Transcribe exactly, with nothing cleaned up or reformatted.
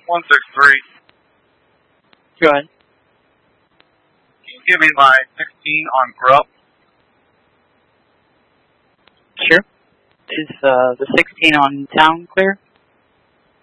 one six three. Go ahead. Can you give me my sixteen on Grub? Sure. Is uh, the sixteen on town clear?